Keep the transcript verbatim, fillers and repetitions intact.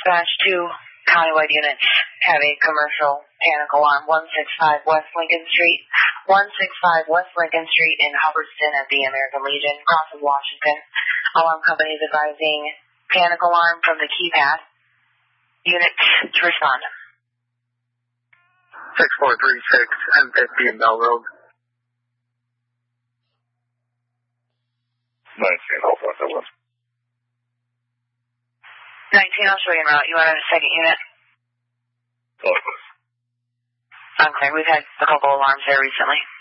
Dispatch two countywide units have a commercial panic alarm, one sixty-five West Lincoln Street, one sixty-five West Lincoln Street in Hubbardston at the American Legion, across from Washington. Alarm company is advising panic alarm from the keypad. Unit to respond. six four three six M fifty in Bell Road. nineteen, how far that was? nineteen, I'll show you en route. You want a second unit? Oh, it was. Okay, we've had a couple alarms there recently.